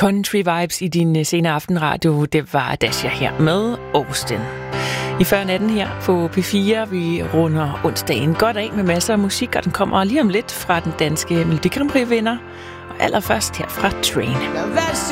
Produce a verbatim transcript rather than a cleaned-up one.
Country vibes i din sene aftenradio, det var Dasha her med Austin. I før natten her på P fire, vi runder onsdagen godt af med masser af musik, og den kommer lige om lidt fra den danske Melodi Grand Prix-vinder. Og allerførst her fra Train.